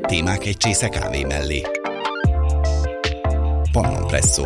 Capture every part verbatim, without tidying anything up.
Témák egy csésze kávé mellé. Pannon Presszó.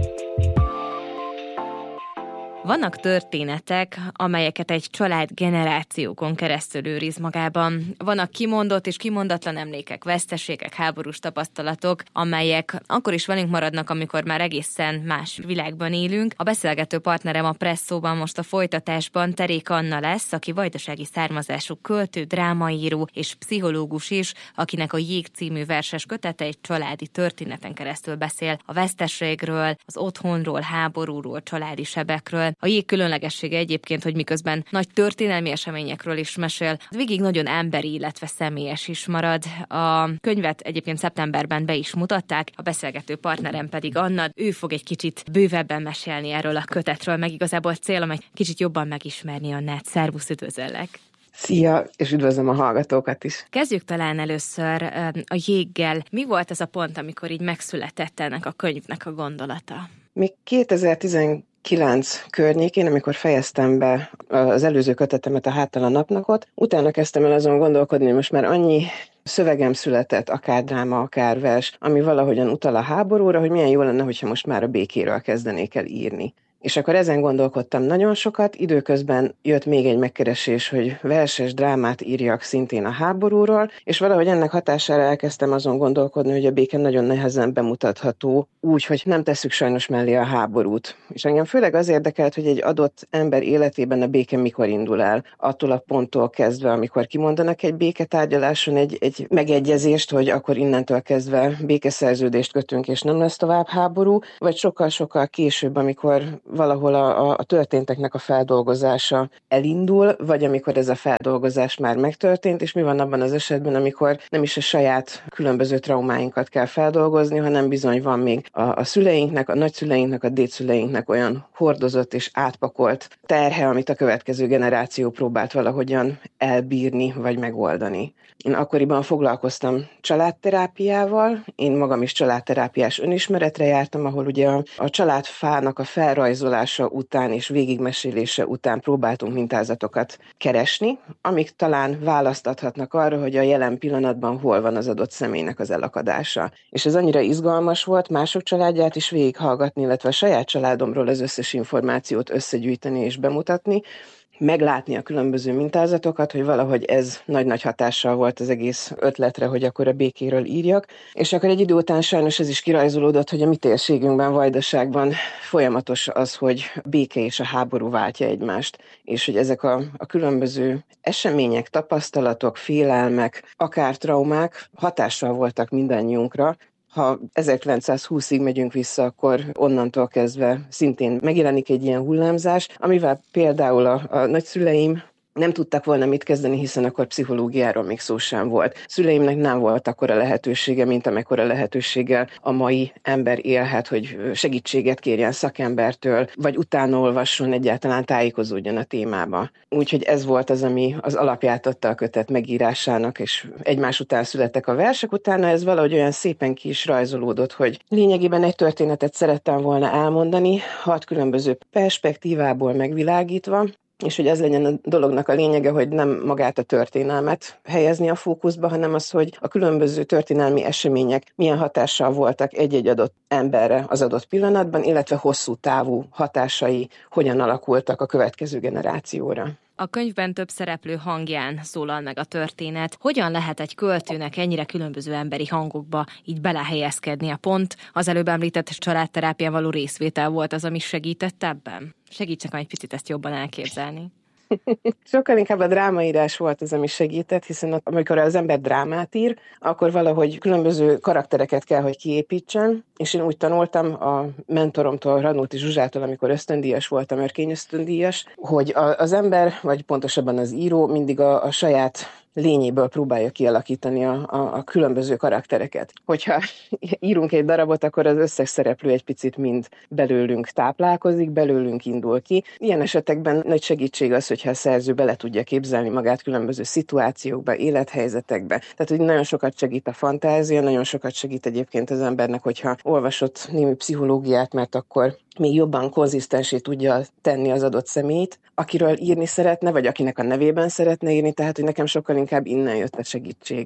Vannak történetek, amelyeket egy család generációkon keresztül őriz magában. Vannak kimondott és kimondatlan emlékek, veszteségek, háborús tapasztalatok, amelyek akkor is velünk maradnak, amikor már egészen más világban élünk. A beszélgető partnerem a Presszóban most a folytatásban Terék Anna lesz, aki vajdasági származású költő, drámaíró és pszichológus is, akinek a Jég című verses kötete egy családi történeten keresztül beszél a veszteségről, az otthonról, háborúról, családi sebekről. A Jég különlegessége egyébként, hogy miközben nagy történelmi eseményekről is mesél, végig nagyon emberi, illetve személyes is marad. A könyvet egyébként szeptemberben be is mutatták, a beszélgető partnerem pedig Anna, ő fog egy kicsit bővebben mesélni erről a kötetről, meg igazából célom egy kicsit jobban megismerni Annát. Szervusz, üdvözöllek! Szia, és üdvözlöm a hallgatókat is! Kezdjük talán először a Jéggel. Mi volt ez a pont, amikor így megszületett ennek a könyvnek a gondolata? Még kétezer-tizenkilenc környékén, amikor fejeztem be az előző kötetemet, a Háttal a napnakot, utána kezdtem el azon gondolkodni, hogy most már annyi szövegem született, akár dráma, akár vers, ami valahogyan utal a háborúra, hogy milyen jó lenne, hogyha most már a békéről kezdenék el írni. És akkor ezen gondolkodtam nagyon sokat, időközben jött még egy megkeresés, hogy verses drámát írjak szintén a háborúról, és valahogy ennek hatására elkezdtem azon gondolkodni, hogy a béke nagyon nehezen bemutatható, úgy, hogy nem tesszük sajnos mellé a háborút. És engem főleg az érdekelt, hogy egy adott ember életében a béke mikor indul el, attól a ponttól kezdve, amikor kimondanak egy béketárgyaláson egy, egy megegyezést, hogy akkor innentől kezdve békeszerződést kötünk, és nem lesz tovább háború, vagy sokkal-sokkal később, amikor valahol a, a történteknek a feldolgozása elindul, vagy amikor ez a feldolgozás már megtörtént, és mi van abban az esetben, amikor nem is a saját különböző traumáinkat kell feldolgozni, hanem bizony van még a, a szüleinknek, a nagyszüleinknek, a dédszüleinknek olyan hordozott és átpakolt terhe, amit a következő generáció próbált valahogyan elbírni, vagy megoldani. Én akkoriban foglalkoztam családterápiával, én magam is családterápiás önismeretre jártam, ahol ugye a, a családfának a felrajzolása után és végigmesélése után próbáltunk mintázatokat keresni, amik talán választ adhatnak arra, hogy a jelen pillanatban hol van az adott személynek az elakadása. És ez annyira izgalmas volt mások családját is végighallgatni, illetve a saját családomról az összes információt összegyűjteni és bemutatni, meglátni a különböző mintázatokat, hogy valahogy ez nagy-nagy hatással volt az egész ötletre, hogy akkor a békéről írjak. És akkor egy idő után sajnos ez is kirajzolódott, hogy a mi térségünkben, Vajdaságban folyamatos az, hogy béke és a háború váltja egymást. És hogy ezek a, a különböző események, tapasztalatok, félelmek, akár traumák hatással voltak mindannyiunkra. Ha ezerkilencszázhúszig megyünk vissza, akkor onnantól kezdve szintén megjelenik egy ilyen hullámzás, amivel például a, a nagyszüleim nem tudtak volna mit kezdeni, hiszen akkor pszichológiáról még szó sem volt. Szüleimnek nem volt akkora lehetősége, mint amekkora lehetőséggel a mai ember élhet, hogy segítséget kérjen szakembertől, vagy utána olvasson, egyáltalán tájékozódjon a témába. Úgyhogy ez volt az, ami az alapját adta a kötet megírásának, és egymás után születtek a versek, utána ez valahogy olyan szépen ki is rajzolódott, hogy lényegében egy történetet szerettem volna elmondani, hat különböző perspektívából megvilágítva, és hogy ez legyen a dolognak a lényege, hogy nem magát a történelmet helyezni a fókuszba, hanem az, hogy a különböző történelmi események milyen hatással voltak egy-egy adott emberre az adott pillanatban, illetve hosszú távú hatásai hogyan alakultak a következő generációra. A könyvben több szereplő hangján szólal meg a történet. Hogyan lehet egy költőnek ennyire különböző emberi hangokba így belehelyezkedni? A pont az előbb említett családterápián való részvétel volt az, ami segített ebben? Segítsek egy picit ezt jobban elképzelni. Sokkal inkább a drámaírás volt az, ami segített, hiszen amikor az ember drámát ír, akkor valahogy különböző karaktereket kell, hogy kiépítsen, és én úgy tanultam a mentoromtól, Radnóti Zsuzsától, amikor ösztöndíjas voltam, örkény ösztöndíjas, hogy az ember, vagy pontosabban az író mindig a, a saját lényéből próbálja kialakítani a, a, a különböző karaktereket. Hogyha írunk egy darabot, akkor az összes szereplő egy picit mind belőlünk táplálkozik, belőlünk indul ki. Ilyen esetekben nagy segítség az, hogyha a szerző bele tudja képzelni magát különböző szituációkba, élethelyzetekbe. Tehát, hogy nagyon sokat segít a fantázia, nagyon sokat segít egyébként az embernek, hogyha olvasott némi pszichológiát, mert akkor még jobban konzisztensé tudja tenni az adott személyt, akiről írni szeretne, vagy akinek a nevében szeretne írni, tehát hogy nekem sokkal inkább innen jött a segítség.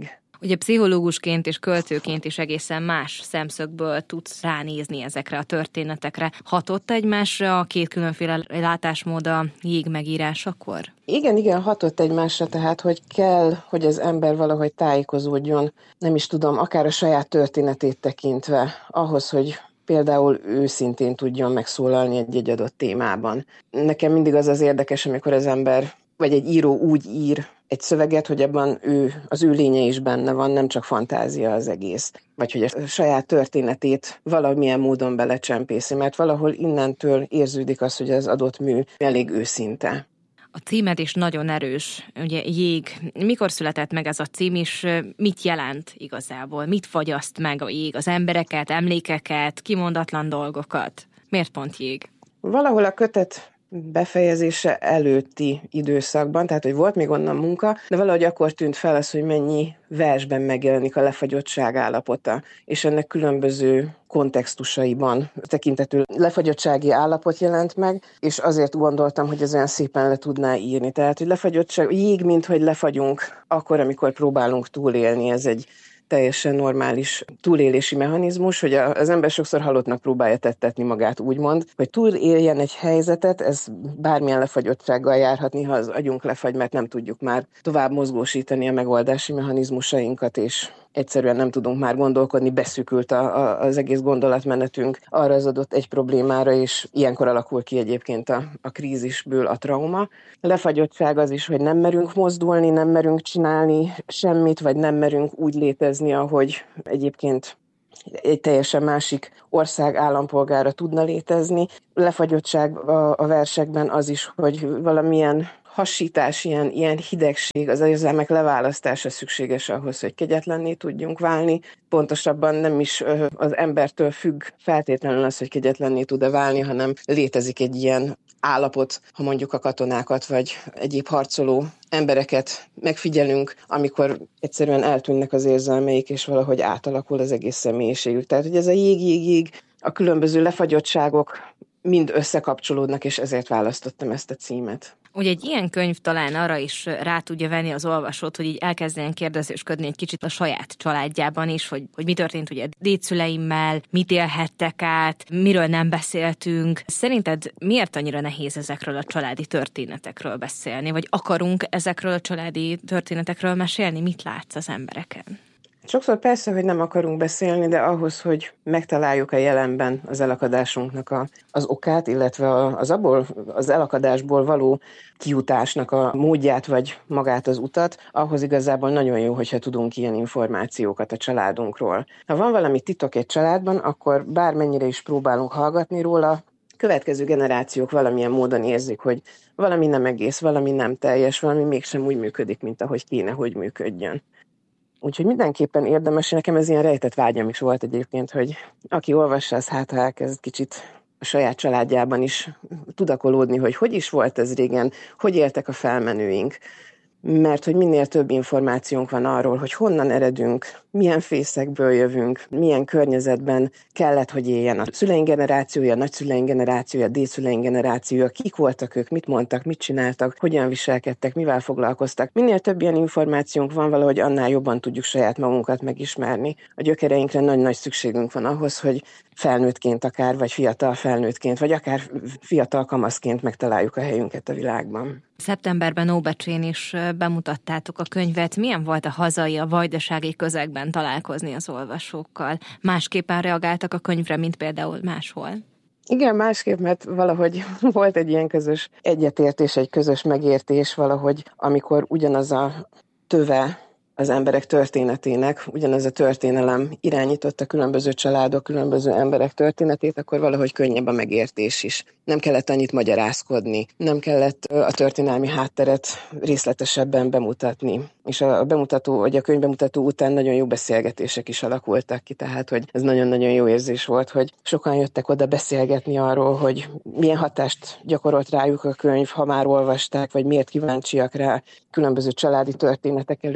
Ugye pszichológusként és költőként is egészen más szemszögből tudsz ránézni ezekre a történetekre. Hatott egymásra a két különféle látásmód a Jég megírásakor? Igen, igen, hatott egymásra, tehát hogy kell, hogy az ember valahogy tájékozódjon, nem is tudom, akár a saját történetét tekintve, ahhoz, hogy például őszintén tudjon megszólalni egy-egy adott témában. Nekem mindig az az érdekes, amikor az ember, vagy egy író úgy ír egy szöveget, hogy abban ő, az ő lénye is benne van, nem csak fantázia az egész. Vagy hogy a saját történetét valamilyen módon belecsempészi, mert valahol innentől érződik az, hogy az adott mű elég őszinte. A címed is nagyon erős, ugye Jég. Mikor született meg ez a cím, és mit jelent igazából? Mit fagyaszt meg a jég? Az embereket, emlékeket, kimondatlan dolgokat? Miért pont Jég? Valahol a kötet befejezése előtti időszakban, tehát hogy volt még onnan munka, de valahogy akkor tűnt fel az, hogy mennyi versben megjelenik a lefagyottság állapota, és ennek különböző kontextusaiban tekintető lefagyottsági állapot jelent meg, és azért gondoltam, hogy ez olyan szépen le tudná írni. Tehát, hogy lefagyottság, jég, mint hogy lefagyunk akkor, amikor próbálunk túlélni, ez egy teljesen normális túlélési mechanizmus, hogy az ember sokszor halottnak próbálja tettetni magát, úgymond, hogy túléljen egy helyzetet, ez bármilyen lefagyottsággal járhat, néha az agyunk lefagy, mert nem tudjuk már tovább mozgósítani a megoldási mechanizmusainkat, és egyszerűen nem tudunk már gondolkodni, beszűkült a, a, az egész gondolatmenetünk arra az adott egy problémára, és ilyenkor alakul ki egyébként a, a krízisből a trauma. A lefagyottság az is, hogy nem merünk mozdulni, nem merünk csinálni semmit, vagy nem merünk úgy létezni, ahogy egyébként egy teljesen másik ország állampolgára tudna létezni. Lefagyottság a, a versekben az is, hogy valamilyen hasítás, ilyen, ilyen hidegség, az érzelmek leválasztása szükséges ahhoz, hogy kegyetlenné tudjunk válni. Pontosabban nem is az embertől függ feltétlenül az, hogy kegyetlenné tud-e válni, hanem létezik egy ilyen állapot, ha mondjuk a katonákat vagy egyéb harcoló embereket megfigyelünk, amikor egyszerűen eltűnnek az érzelmeik, és valahogy átalakul az egész személyiségük. Tehát, hogy ez a jég, jég, jég, a különböző lefagyottságok mind összekapcsolódnak, és ezért választottam ezt a címet. Ugye egy ilyen könyv talán arra is rá tudja venni az olvasót, hogy így elkezdjen kérdezősködni egy kicsit a saját családjában is, hogy, hogy mi történt ugye dédszüleimmel, mit élhettek át, miről nem beszéltünk. Szerinted miért annyira nehéz ezekről a családi történetekről beszélni, vagy akarunk ezekről a családi történetekről mesélni? Mit látsz az embereken? Sokszor persze, hogy nem akarunk beszélni, de ahhoz, hogy megtaláljuk a jelenben az elakadásunknak a, az okát, illetve az abból, az elakadásból való kijutásnak a módját, vagy magát az utat, ahhoz igazából nagyon jó, hogyha tudunk ilyen információkat a családunkról. Ha van valami titok egy családban, akkor bármennyire is próbálunk hallgatni róla, következő generációk valamilyen módon érzik, hogy valami nem egész, valami nem teljes, valami mégsem úgy működik, mint ahogy kéne, hogy működjön. Úgyhogy mindenképpen érdemes, nekem ez ilyen rejtett vágyam is volt egyébként, hogy aki olvassa, az hát ha elkezd kicsit a saját családjában is tudakolódni, hogy hogy is volt ez régen, hogy éltek a felmenőink. Mert hogy minél több információnk van arról, hogy honnan eredünk, milyen fészekből jövünk, milyen környezetben kellett, hogy éljen a szüleink generációja, a nagyszüleink generációja, a dédszüleink generációja, kik voltak ők, mit mondtak, mit csináltak, hogyan viselkedtek, mivel foglalkoztak. Minél több ilyen információnk van, valahogy annál jobban tudjuk saját magunkat megismerni. A gyökereinkre nagy-nagy szükségünk van ahhoz, hogy felnőttként akár, vagy fiatal felnőttként, vagy akár fiatal kamaszként megtaláljuk a helyünket a világban. Szeptemberben Óbecsén is bemutattátok a könyvet. Milyen volt a hazai, a vajdasági közegben találkozni az olvasókkal? Másképpen reagáltak a könyvre, mint például máshol? Igen, másképp, mert valahogy volt egy ilyen közös egyetértés, egy közös megértés valahogy, amikor ugyanaz a töve az emberek történetének, ugyanez a történelem irányította különböző családok, különböző emberek történetét, akkor valahogy könnyebb a megértés is. Nem kellett annyit magyarázkodni, nem kellett a történelmi hátteret részletesebben bemutatni. És a bemutató, vagy a könyvbemutató után nagyon jó beszélgetések is alakultak ki, tehát hogy ez nagyon-nagyon jó érzés volt, hogy sokan jöttek oda beszélgetni arról, hogy milyen hatást gyakorolt rájuk a könyv, ha már olvasták, vagy miért kíváncsiak rá. Különböző családi történetek előjöttek.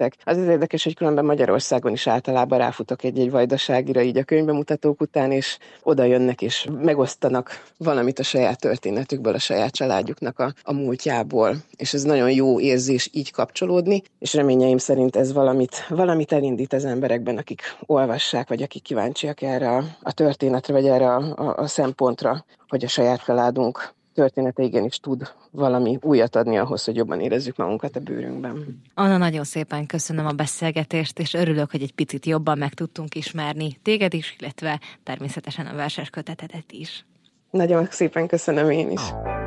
történetek. Az az érdekes, hogy különben Magyarországon is általában ráfutok egy-egy vajdaságira így a könyvbemutatók után, és oda jönnek és megosztanak valamit a saját történetükből, a saját családjuknak a, a múltjából. És ez nagyon jó érzés így kapcsolódni, és reményeim szerint ez valamit, valamit elindít az emberekben, akik olvassák, vagy akik kíváncsiak erre a, a történetre, vagy erre a, a, a szempontra, hogy a saját családunk története igenis tud valami újat adni ahhoz, hogy jobban érezzük magunkat a bőrünkben. Anna, nagyon szépen köszönöm a beszélgetést, és örülök, hogy egy picit jobban meg tudtunk ismerni téged is, illetve természetesen a verses kötetedet is. Nagyon szépen köszönöm én is.